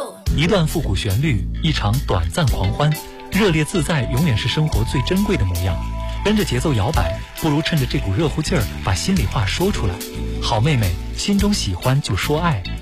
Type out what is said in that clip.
一段复古旋律，一场短暂狂欢，热烈自在永远是生活最珍贵的模样。跟着节奏摇摆，不如趁着这股热乎劲儿把心里话说出来。好妹妹，心中喜欢就说爱，